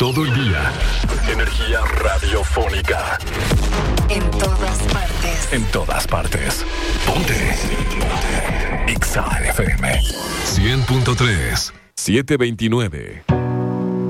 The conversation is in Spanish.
todo el día. Energía radiofónica. En todas partes. En todas partes. Ponte. Exa FM 100.3 729.